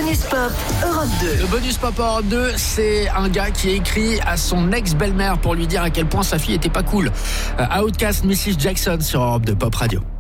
bonus pop Europe 2. Le bonus pop Europe 2, c'est un gars qui a écrit à son ex-belle-mère pour lui dire à quel point sa fille était pas cool. Outcast, Mrs. Jackson sur Europe 2 Pop Radio.